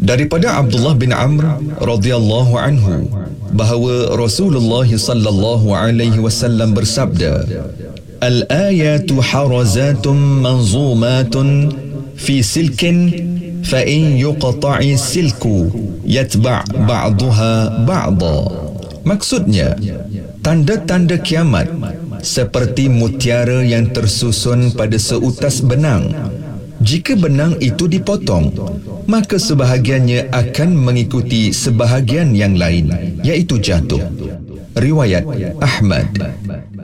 Daripada Abdullah bin Amr radhiyallahu anhu bahawa Rasulullah sallallahu alaihi wasallam bersabda, "Al-ayatu harazatun manzumatun fi silkin fa in yuqta'i silku yatba' ba'daha ba'da." Maksudnya, tanda-tanda kiamat seperti mutiara yang tersusun pada seutas benang. Jika benang itu dipotong, maka sebahagiannya akan mengikuti sebahagian yang lain, iaitu jatuh. Riwayat Ahmad.